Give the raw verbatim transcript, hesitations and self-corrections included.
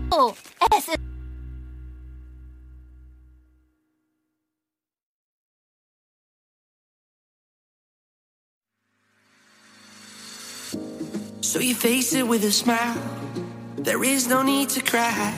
S So you face it with a smile. There is no need to cry.